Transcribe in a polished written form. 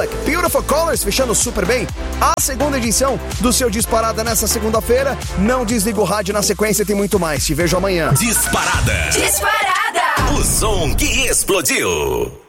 Black, Beautiful Colors, fechando super bem a segunda edição do seu Disparada nessa segunda-feira. Não desliga o rádio, na sequência tem muito mais. Te vejo amanhã. Disparada. Disparada. O som que explodiu.